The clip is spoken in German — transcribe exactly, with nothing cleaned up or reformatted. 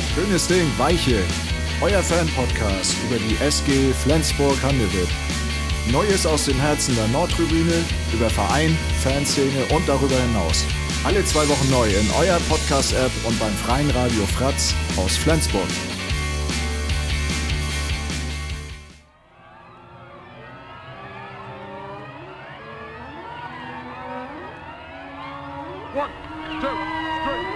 Schönes Ding, Weiche. Euer Fan-Podcast über die S G Flensburg-Handewitt. Neues aus dem Herzen der Nordtribüne, über Verein, Fanszene und darüber hinaus. Alle zwei Wochen neu in eurer Podcast-App und beim freien Radio Fratz aus Flensburg. One, two, three.